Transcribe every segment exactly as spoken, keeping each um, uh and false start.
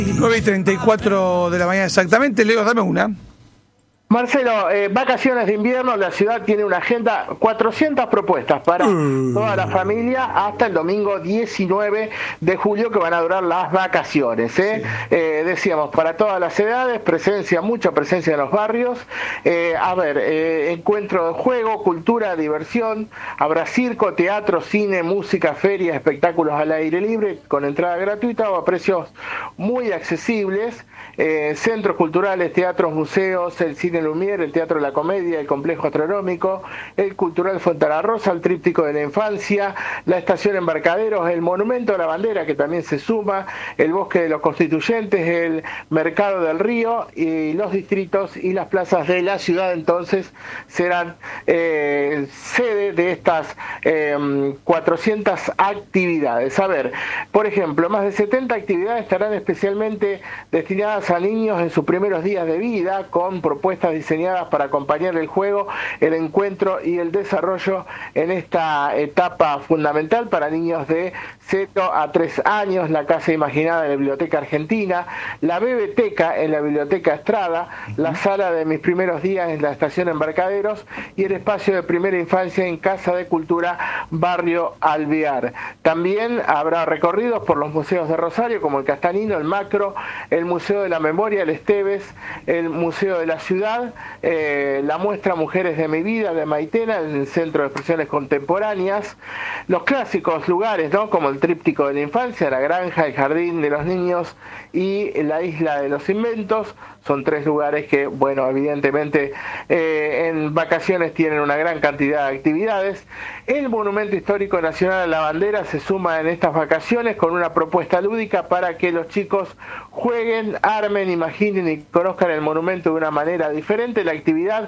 nueve y treinta y cuatro de la mañana exactamente. Leo, dame una. Marcelo, eh, vacaciones de invierno, la ciudad tiene una agenda, cuatrocientas propuestas para uh. toda la familia hasta el domingo diecinueve de julio que van a durar las vacaciones. ¿eh? Sí. Eh, decíamos, para todas las edades, presencia, mucha presencia en los barrios. Eh, a ver, eh, encuentro de juego, cultura, diversión, habrá circo, teatro, cine, música, feria, espectáculos al aire libre con entrada gratuita o a precios muy accesibles. Eh, centros culturales, teatros, museos, el cine Lumière, el Teatro de la Comedia, el Complejo Astronómico, el Cultural Fontana Rosa, el Tríptico de la Infancia, la Estación Embarcaderos, el Monumento a la Bandera, que también se suma, el Bosque de los Constituyentes, el Mercado del Río, y los distritos y las plazas de la ciudad entonces serán eh, sede de estas eh, cuatrocientas actividades. A ver, por ejemplo, más de setenta actividades estarán especialmente destinadas a niños en sus primeros días de vida, con propuestas diseñadas para acompañar el juego, el encuentro y el desarrollo en esta etapa fundamental para niños de cero a tres años, la Casa Imaginada en la Biblioteca Argentina, la Bebeteca en la Biblioteca Estrada, la Sala de Mis Primeros Días en la Estación Embarcaderos y el Espacio de Primera Infancia en Casa de Cultura Barrio Alvear. También habrá recorridos por los museos de Rosario como el Castanino, el Macro, el Museo de la Memoria, el Esteves, el Museo de la Ciudad, eh, la muestra Mujeres de mi Vida de Maitena, el Centro de Expresiones Contemporáneas, los clásicos lugares, ¿no? Como el Tríptico de la Infancia, la Granja, el Jardín de los Niños y la Isla de los Inventos. Son tres lugares que, bueno, evidentemente eh, en vacaciones tienen una gran cantidad de actividades. El Monumento Histórico Nacional a la Bandera se suma en estas vacaciones con una propuesta lúdica para que los chicos jueguen, armen, imaginen y conozcan el monumento de una manera diferente. La actividad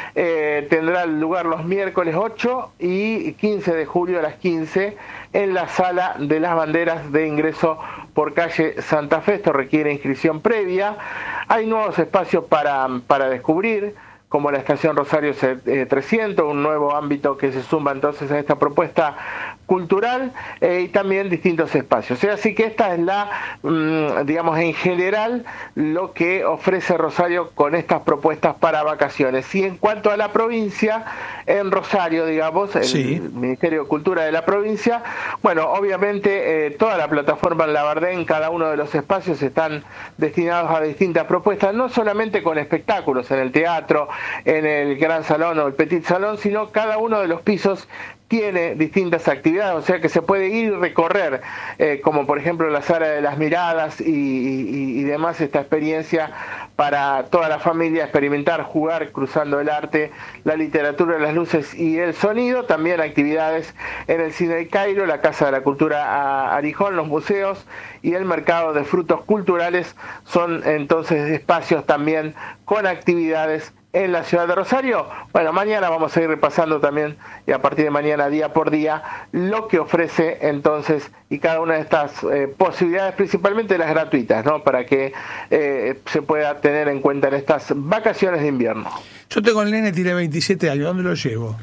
eh, tendrá lugar los miércoles ocho y quince de julio a las quince en la Sala de las Banderas de ingreso por calle Santa Fe. Esto requiere inscripción previa. Hay nuevos espacios para, para descubrir, como la Estación Rosario trescientos, un nuevo ámbito que se suma entonces a esta propuesta cultural, eh, y también distintos espacios. O sea, así que esta es la, mmm, digamos, en general, lo que ofrece Rosario con estas propuestas para vacaciones. Y en cuanto a la provincia, en Rosario, digamos, el sí. Ministerio de Cultura de la provincia, bueno, obviamente eh, toda la plataforma en Labardén, cada uno de los espacios están destinados a distintas propuestas, no solamente con espectáculos en el teatro, en el Gran Salón o el Petit Salón, sino cada uno de los pisos tiene distintas actividades, o sea que se puede ir y recorrer, eh, como por ejemplo la Sala de las Miradas y, y, y demás, esta experiencia para toda la familia, experimentar, jugar, cruzando el arte, la literatura, las luces y el sonido. También actividades en el Cine del Cairo, la Casa de la Cultura Arijón, los museos y el Mercado de Frutos Culturales son entonces espacios también con actividades en la ciudad de Rosario. Bueno, mañana vamos a ir repasando también, y a partir de mañana, día por día, lo que ofrece entonces y cada una de estas eh, posibilidades, principalmente las gratuitas, ¿no? Para que eh, se pueda tener en cuenta en estas vacaciones de invierno. Yo tengo el nene, tiene veintisiete años, ¿dónde lo llevo?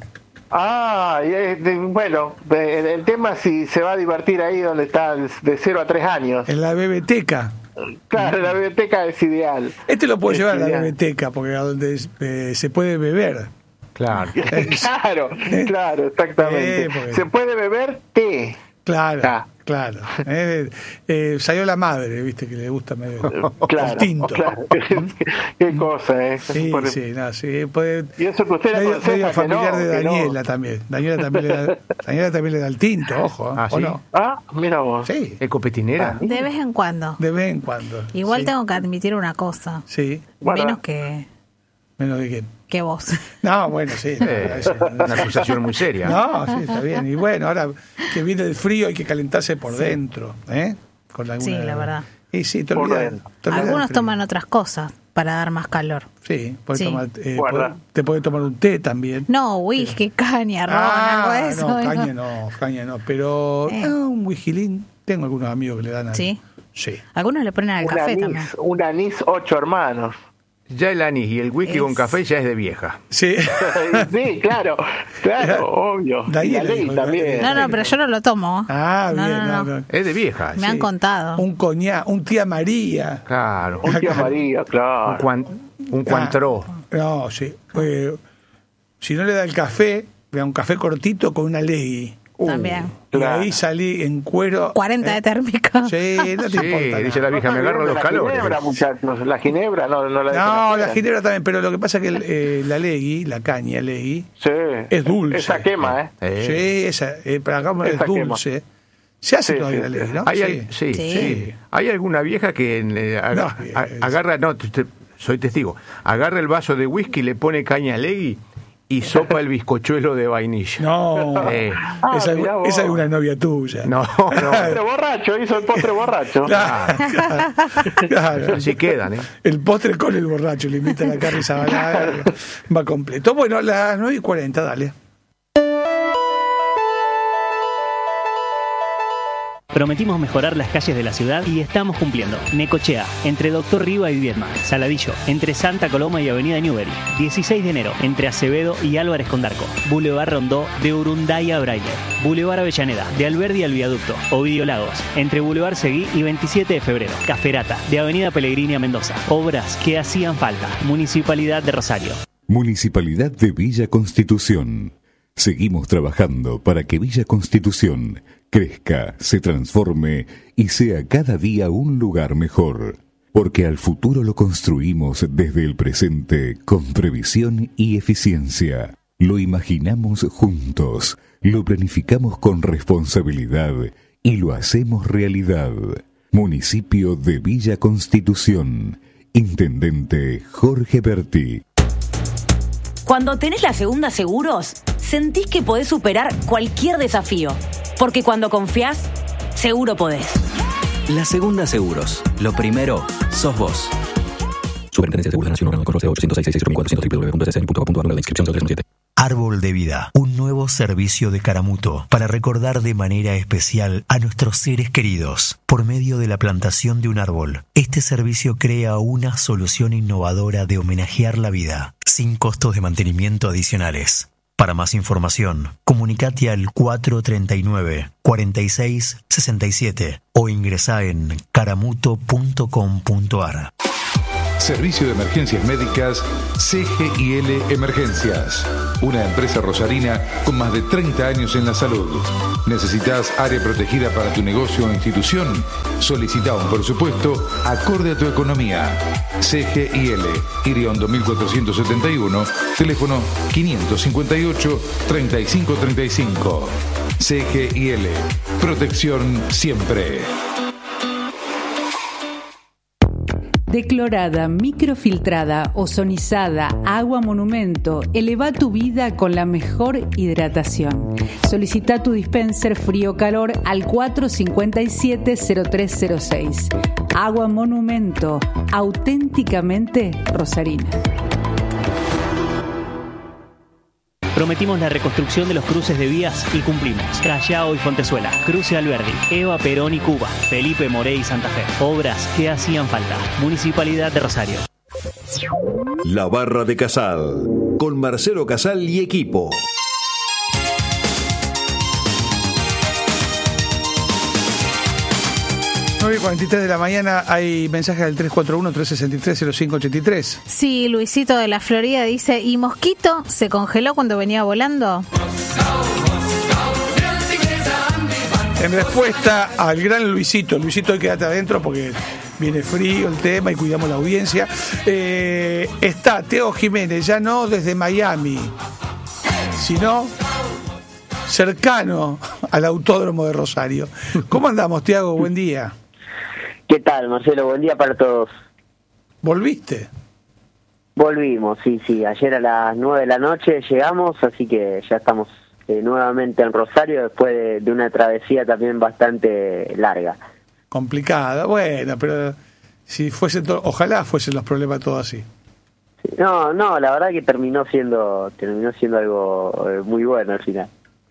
Ah, y, eh, bueno, eh, el tema es si se va a divertir ahí donde está de cero a tres años. En la Bebeteca. Claro, la biblioteca es ideal. Este lo puedo es llevar ideal. a la biblioteca, porque a donde eh, se puede beber. Claro. Claro, claro, exactamente. Eh, se puede beber té. Claro, ah. claro. Eh, eh, salió la madre, viste, que le gusta medio claro, tinto. Claro. Qué cosa, ¿eh? Sí, Por... sí, no, sí. Puede... Y eso que usted medio, medio familiar no, de Daniela no. también. Daniela también, le da, Daniela también le da el tinto, ojo. Ah, ¿o ¿sí? no? Ah, mira vos. Sí. ¿Es copetinera? De vez en cuando. De vez en cuando. Igual sí. tengo que admitir una cosa. Sí. Bueno, menos que... Menos de qué. Que vos. No, bueno, sí. No, eh, eso, una acusación muy seria. No, sí, está bien. Y bueno, ahora que viene el frío hay que calentarse por sí. dentro, ¿eh? Con alguna... Sí, la verdad. Y sí, te olvidas, te olvidas algunos toman otras cosas para dar más calor. Sí, puedes sí. tomar, eh, puede, te puede tomar un té también. No, whisky, caña, ron, ah, algo de eso. No, caña no, caña no. Pero eh. no, un whisky, tengo algunos amigos que le dan a... ¿Sí? Sí. Algunos le ponen al un café anís, también. Un anís ocho hermanos. Ya el anís y el whisky Es- con café ya es de vieja. Sí. Sí, claro, claro, obvio. De ahí Y la el- ley también. No, no, pero yo no lo tomo. Ah, No, bien. no, no, no. no. Es de vieja. Me han Sí. contado. Un coñac, un tía María. Claro. Un tía María, Un, claro. cuan, un cuantró. No, sí. Eh, si no le da el café, le da un café cortito con una ley. También. Y Claro. ahí salí en cuero. cuarenta ¿eh? de térmica. Sí, no te Sí, importa. dice nada. la vieja, me agarro los la calores. ginebra, muchachos, la ginebra no, no la dejan No, afuera. la ginebra también, pero lo que pasa es que el, eh, la legui, la caña legui, Sí. es dulce. Esa quema, ¿eh? Eh. sí, esa, eh, para acá es Esa quema. dulce. Se hace Sí, todavía sí, la legui, sí. ¿no? ¿Hay, Sí. al- sí, Sí. sí. ¿Hay alguna vieja que eh, aga- No, a- es- agarra, no, te- te- soy testigo, agarra el vaso de whisky, le pone caña legui y sopa el bizcochuelo de vainilla? No, Eh. Ah, esa, mirá vos. esa es una novia tuya. No, no. Postre borracho, hizo el postre borracho. Claro, claro, claro. Así quedan, ¿eh? El postre con el borracho, le invitan a Carly Sabalá, va completo. Bueno, las nueve y cuarenta, dale. Prometimos mejorar las calles de la ciudad y estamos cumpliendo. Necochea, entre Doctor Riva y Viedma. Saladillo, entre Santa Coloma y Avenida Newbery. dieciséis de enero, entre Acevedo y Álvarez Condarco. Boulevard Rondó, de Urunday a Braille. Boulevard Avellaneda, de Alberdi al Viaducto. Ovidio Lagos, entre Boulevard Seguí y veintisiete de febrero. Caferata, de Avenida Pellegrini a Mendoza. Obras que hacían falta. Municipalidad de Rosario. Municipalidad de Villa Constitución. Seguimos trabajando para que Villa Constitución crezca, se transforme y sea cada día un lugar mejor. Porque al futuro lo construimos desde el presente con previsión y eficiencia. Lo imaginamos juntos, lo planificamos con responsabilidad y lo hacemos realidad. Municipio de Villa Constitución. Intendente Jorge Berti. Cuando tenés la segunda seguros, sentís que podés superar cualquier desafío. Porque cuando confiás, seguro podés. La Segunda Seguros. Lo primero, sos vos. Superintendencia de Seguros de la Nación, órgano de control C ochocientos seis, seis seis cero cuatrocientos, doble u doble u doble u punto s s n punto com punto a r, número de inscripción cero tres uno siete. Árbol de Vida, un nuevo servicio de Caramuto para recordar de manera especial a nuestros seres queridos por medio de la plantación de un árbol. Este servicio crea una solución innovadora de homenajear la vida, sin costos de mantenimiento adicionales. Para más información, comunicate al cuatro treinta y nueve, cuarenta y seis, sesenta y siete o ingresá en caramuto punto com punto a r. Servicio de Emergencias Médicas C G I L Emergencias. Una empresa rosarina con más de treinta años en la salud. ¿Necesitas área protegida para tu negocio o institución? Solicita un presupuesto acorde a tu economía. C G I L, Iriondo mil cuatrocientos setenta y uno, teléfono quinientos cincuenta y ocho, treinta y cinco treinta y cinco. C G I L, protección siempre. Declorada, microfiltrada, ozonizada, agua monumento, eleva tu vida con la mejor hidratación. Solicita tu dispenser frío-calor al cuatro cincuenta y siete, cero tres cero seis. Agua monumento, auténticamente rosarina. Prometimos la reconstrucción de los cruces de vías y cumplimos. Callao y Fontezuela, Cruce Alberdi, Eva Perón y Cuba, Felipe Morey y Santa Fe. Obras que hacían falta. Municipalidad de Rosario. La Barra de Casal, con Marcelo Casal y equipo. nueve y cuarenta y tres de la mañana, hay mensajes del tres cuatro uno, tres seis tres, cero cinco ocho tres. Sí, Luisito de la Florida dice, ¿y Mosquito se congeló cuando venía volando? En respuesta al gran Luisito, Luisito, hoy quédate adentro porque viene frío el tema y cuidamos la audiencia. Eh, está Teo Jiménez, ya no desde Miami, sino cercano al Autódromo de Rosario. ¿Cómo andamos, Tiago? Buen día. ¿Qué tal, Marcelo? Buen día para todos. ¿Volviste? Volvimos, sí, sí. Ayer a las nueve de la noche llegamos, así que ya estamos eh, nuevamente en Rosario después de, de una travesía también bastante larga. Complicada, bueno, pero si fuese to- ojalá fuesen los problemas todos así. No, no, la verdad que terminó siendo terminó siendo algo eh, muy bueno al final.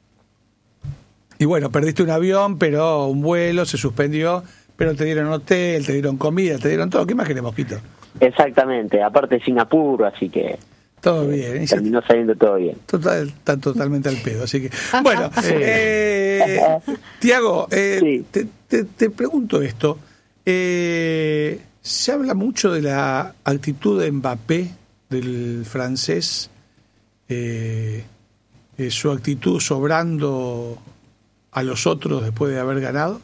Y bueno, perdiste un avión, pero un vuelo se suspendió, pero te dieron hotel, te dieron comida, te dieron todo. ¿Qué más querés, Mosquito? Exactamente, aparte sin apuro, así que todo bien. Terminó saliendo todo bien. Total, está totalmente al pedo, así que... Bueno, eh, Tiago, eh, sí. te, te, te pregunto esto. Eh, se habla mucho de la actitud de Mbappé, del francés, eh, eh, su actitud sobrando a los otros después de haber ganado.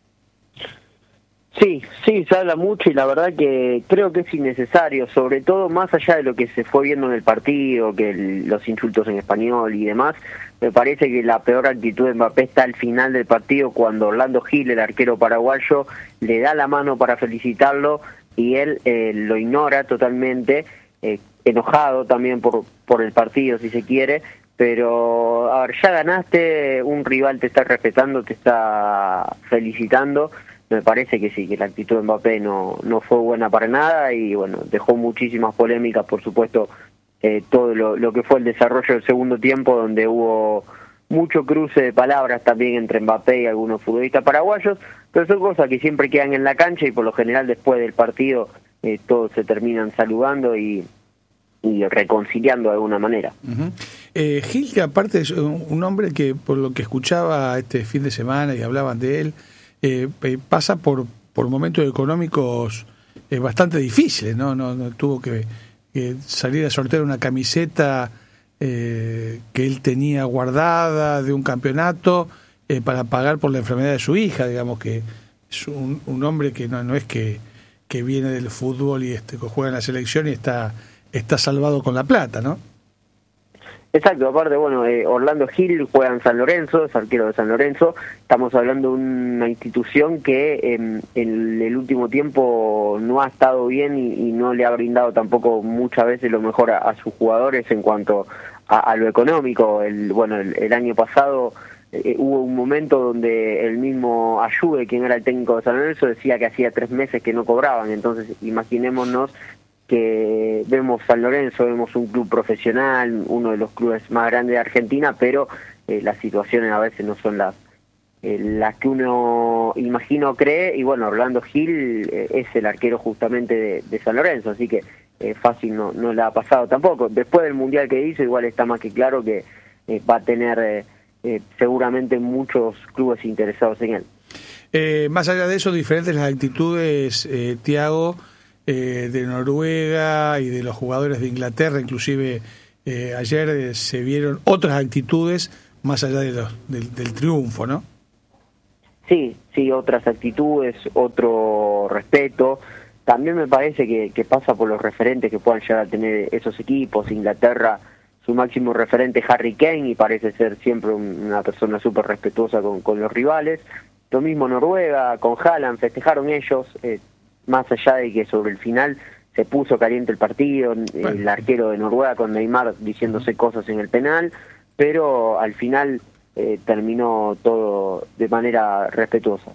Sí, sí, se habla mucho y la verdad que creo que es innecesario, sobre todo más allá de lo que se fue viendo en el partido, que el, los insultos en español y demás. Me parece que la peor actitud de Mbappé está al final del partido, cuando Orlando Gil, el arquero paraguayo, le da la mano para felicitarlo y él eh, lo ignora totalmente, eh, enojado también por, por el partido, si se quiere. Pero, a ver, ya ganaste, un rival te está respetando, te está felicitando. Me parece que sí, que la actitud de Mbappé no, no fue buena para nada y bueno, dejó muchísimas polémicas, por supuesto, eh, todo lo, lo que fue el desarrollo del segundo tiempo, donde hubo mucho cruce de palabras también entre Mbappé y algunos futbolistas paraguayos, pero son cosas que siempre quedan en la cancha y por lo general después del partido eh, todos se terminan saludando y, y reconciliando de alguna manera. Uh-huh. eh, Gil, que aparte es un, un hombre que por lo que escuchaba este fin de semana y hablaban de él, Eh, pasa por por momentos económicos eh, bastante difíciles, ¿no? No, no tuvo que, que salir a sortear una camiseta eh, que él tenía guardada de un campeonato eh, para pagar por la enfermedad de su hija, digamos que es un, un hombre que no, no es que, que viene del fútbol y este, que juega en la selección y está, está salvado con la plata, ¿no? Exacto, aparte, bueno, eh, Orlando Gil juega en San Lorenzo, es arquero de San Lorenzo. Estamos hablando de una institución que eh, en el último tiempo no ha estado bien y, y no le ha brindado tampoco muchas veces lo mejor a, a sus jugadores en cuanto a, a lo económico. El, bueno, el, el año pasado eh, hubo un momento donde el mismo Ayude, quien era el técnico de San Lorenzo, decía que hacía tres meses que no cobraban. Entonces, imaginémonos que vemos San Lorenzo, vemos un club profesional, uno de los clubes más grandes de Argentina, pero eh, las situaciones a veces no son las eh, las que uno imagina o cree, y bueno, Orlando Gil eh, es el arquero justamente de, de San Lorenzo, así que eh, fácil no, no le ha pasado tampoco. Después del Mundial que hizo, igual está más que claro que eh, va a tener eh, eh, seguramente muchos clubes interesados en él. Eh, más allá de eso, diferentes las actitudes, eh, Tiago, Eh, de Noruega y de los jugadores de Inglaterra, inclusive eh, ayer eh, se vieron otras actitudes más allá de los, del, del triunfo, ¿no? Sí, sí, otras actitudes, otro respeto. También me parece que, que pasa por los referentes que puedan llegar a tener esos equipos. Inglaterra, su máximo referente Harry Kane, y parece ser siempre un, una persona súper respetuosa con, con los rivales. Lo mismo Noruega, con Haaland, festejaron ellos, eh, más allá de que sobre el final se puso caliente el partido, bueno, el arquero de Noruega con Neymar diciéndose cosas en el penal, pero al final eh, terminó todo de manera respetuosa.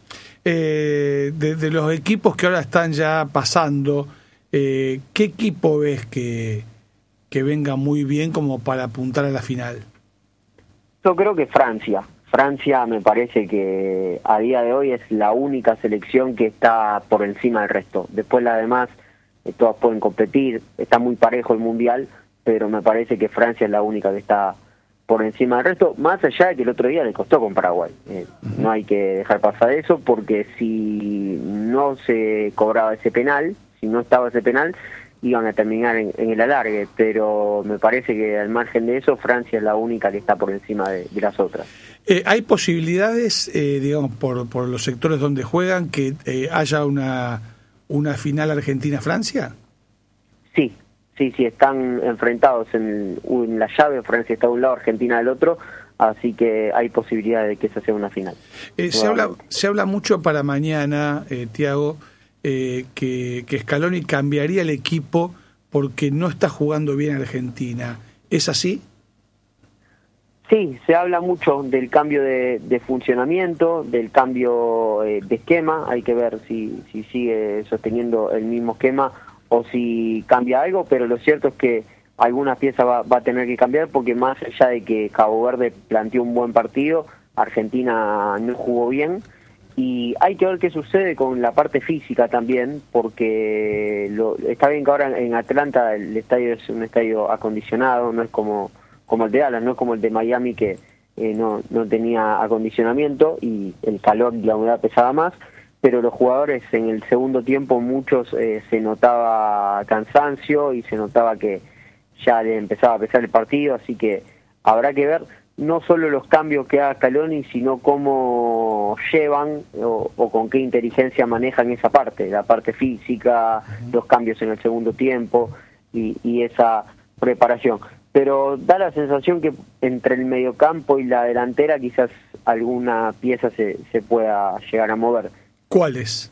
Eh, de, de los equipos que ahora están ya pasando, eh, ¿qué equipo ves que, que venga muy bien como para apuntar a la final? Yo creo que Francia. Francia me parece que a día de hoy es la única selección que está por encima del resto. Después las demás, eh, todas pueden competir, está muy parejo el Mundial, pero me parece que Francia es la única que está por encima del resto, más allá de que el otro día le costó con Paraguay. Eh, uh-huh. No hay que dejar pasar eso, porque si no se cobraba ese penal, si no estaba ese penal, iban a terminar en, en el alargue, pero me parece que al margen de eso, Francia es la única que está por encima de, de las otras. Eh, ¿Hay posibilidades, eh, digamos, por, por los sectores donde juegan, que eh, haya una, una final Argentina-Francia? Sí, sí, sí, están enfrentados en, en la llave, Francia está de un lado, Argentina del otro, así que hay posibilidades de que esa sea una final. Eh, se, habla, se habla mucho para mañana, eh, Tiago, eh, que, que Scaloni cambiaría el equipo porque no está jugando bien Argentina. ¿Es así? Sí, se habla mucho del cambio de, de funcionamiento, del cambio eh, de esquema. Hay que ver si, si sigue sosteniendo el mismo esquema o si cambia algo, pero lo cierto es que alguna pieza va, va a tener que cambiar, porque más allá de que Cabo Verde planteó un buen partido, Argentina no jugó bien y hay que ver qué sucede con la parte física también, porque lo, está bien que ahora en Atlanta el estadio es un estadio acondicionado, no es como, como el de Dallas, no es como el de Miami que eh, no, no tenía acondicionamiento y el calor y la humedad pesaba más, pero los jugadores en el segundo tiempo muchos eh, se notaba cansancio y se notaba que ya le empezaba a pesar el partido, así que habrá que ver no solo los cambios que haga Scaloni, sino cómo llevan o, o con qué inteligencia manejan esa parte, la parte física, los cambios en el segundo tiempo y, y esa preparación. Pero da la sensación que entre el mediocampo y la delantera quizás alguna pieza se, se pueda llegar a mover. ¿Cuáles?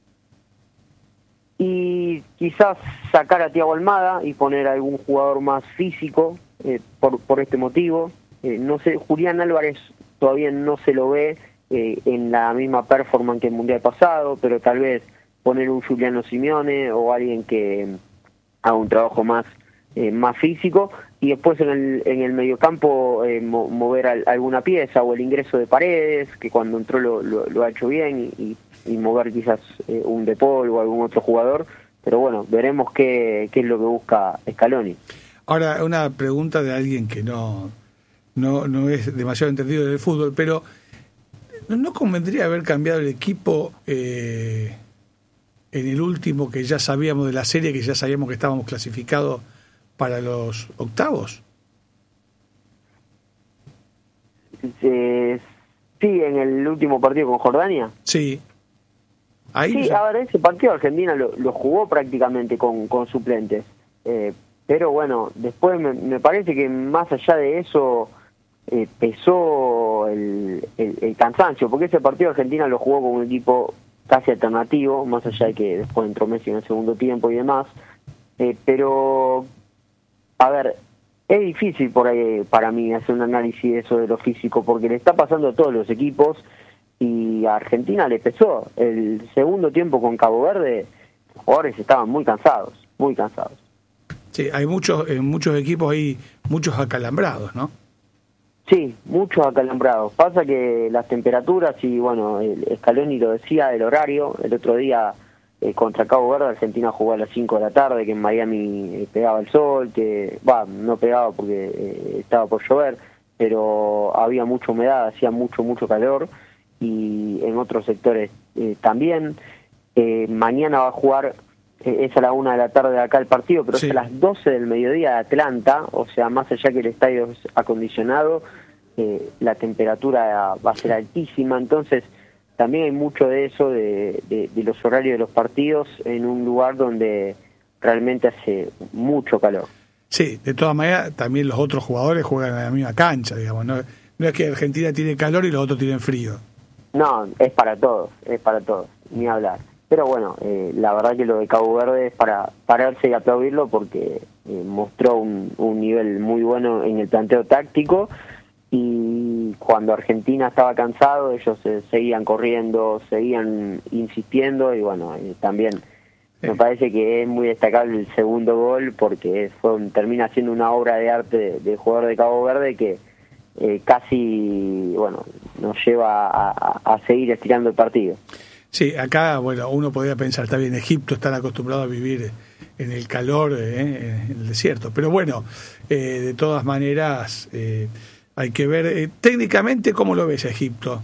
Y quizás sacar a Thiago Almada y poner a algún jugador más físico eh, por, por este motivo. Eh, no sé, Julián Álvarez todavía no se lo ve eh, en la misma performance que el Mundial pasado, pero tal vez poner un Giuliano Simeone o alguien que haga un trabajo más eh, más físico, y después en el, en el mediocampo eh, mo, mover al, alguna pieza, o el ingreso de Paredes, que cuando entró lo, lo, lo ha hecho bien, y, y mover quizás eh, un De Paul o algún otro jugador, pero bueno, veremos qué, qué es lo que busca Scaloni. Ahora, una pregunta de alguien que no, no, no es demasiado entendido del fútbol, pero ¿no convendría haber cambiado el equipo eh, en el último, que ya sabíamos de la serie, que ya sabíamos que estábamos clasificados para los octavos? Eh, sí, en el último partido con Jordania. Sí. Ahí sí, ya... a ver, ese partido Argentina lo, lo jugó prácticamente con, con suplentes. Eh, pero bueno, después me, me parece que más allá de eso eh, pesó el, el, el cansancio, porque ese partido Argentina lo jugó con un equipo casi alternativo, más allá de que después entró Messi en el segundo tiempo y demás. Eh, pero... A ver, es difícil por ahí para mí hacer un análisis de eso de lo físico, porque le está pasando a todos los equipos y a Argentina le pesó. El segundo tiempo con Cabo Verde, los jugadores estaban muy cansados, muy cansados. Sí, hay muchos, en muchos equipos hay muchos acalambrados, ¿no? Sí, muchos acalambrados. Pasa que las temperaturas, y bueno, el Scaloni lo decía, el horario, el otro día... Eh, contra Cabo Verde, Argentina jugó a las cinco de la tarde, que en Miami eh, pegaba el sol, que va, no pegaba porque eh, estaba por llover, pero había mucha humedad, hacía mucho, mucho calor, y en otros sectores eh, también. Eh, mañana va a jugar, eh, es a la una de la tarde de acá el partido, pero sí, es a las doce del mediodía de Atlanta, o sea, más allá que el estadio es acondicionado, eh, la temperatura va a ser altísima, entonces... También hay mucho de eso, de, de, de los horarios de los partidos, en un lugar donde realmente hace mucho calor. Sí, de todas maneras, también los otros jugadores juegan en la misma cancha, digamos. No, no es que Argentina tiene calor y los otros tienen frío. No, es para todos, es para todos, ni hablar. Pero bueno, eh, la verdad que lo de Cabo Verde es para pararse y aplaudirlo, porque eh, mostró un, un nivel muy bueno en el planteo táctico. Y cuando Argentina estaba cansado, ellos eh, seguían corriendo, seguían insistiendo, y bueno, eh, también me sí. parece que es muy destacable el segundo gol, porque fue un, termina siendo una obra de arte del de jugador de Cabo Verde que eh, casi, bueno, nos lleva a, a, a seguir estirando el partido. Sí, acá, bueno, uno podría pensar, está bien, Egipto están acostumbrados a vivir en el calor, eh, en el desierto, pero bueno, eh, de todas maneras... Eh, hay que ver, eh, técnicamente, ¿cómo lo ves a Egipto?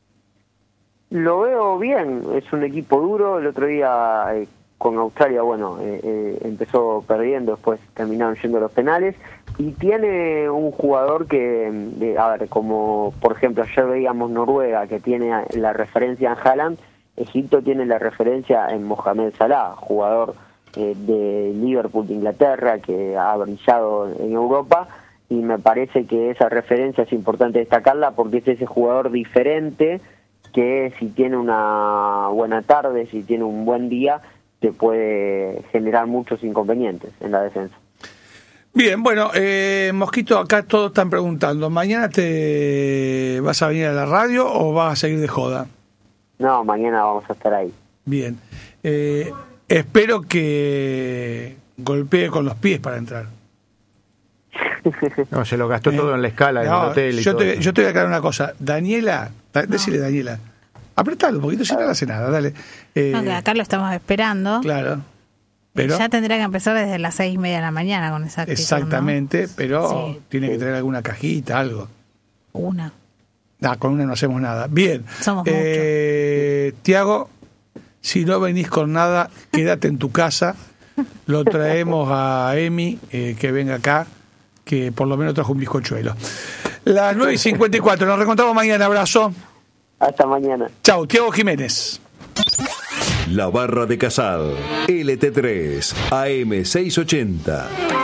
Lo veo bien, es un equipo duro. El otro día eh, con Australia, bueno, eh, eh, empezó perdiendo, después terminaron yendo a los penales, y tiene un jugador que, de, a ver, como por ejemplo ayer veíamos Noruega, que tiene la referencia en Haaland, Egipto tiene la referencia en Mohamed Salah, jugador eh, de Liverpool de Inglaterra, que ha brillado en Europa, y me parece que esa referencia es importante destacarla, porque es ese jugador diferente que si tiene una buena tarde, si tiene un buen día, te puede generar muchos inconvenientes en la defensa. Bien, bueno, eh, Mosquito, acá todos están preguntando, ¿mañana te vas a venir a la radio o vas a seguir de joda? No, mañana vamos a estar ahí. Bien, eh, espero que golpee con los pies para entrar. No, se lo gastó todo en la escala, en no, el hotel y yo todo. Te, yo te voy a aclarar una cosa. Daniela, no. decile Daniela, Apretalo un poquito, si no le hace nada, dale. Eh, No, que acá lo estamos esperando. Claro. Pero, ya tendría que empezar desde las seis y media de la mañana con esa actitud, exactamente, ¿no? pero Sí. tiene que traer alguna cajita, algo. Una. Ah, con una no hacemos nada. Bien. Somos eh, Tiago, si no venís con nada, quédate en tu casa. Lo traemos a Emi, eh, que venga acá, que por lo menos trajo un bizcochuelo. Las nueve y cincuenta y cuatro, nos reencontramos mañana. Abrazo. Hasta mañana. Chau, Tiago Jiménez. La Barra de Casal, L T tres, A M seiscientos ochenta.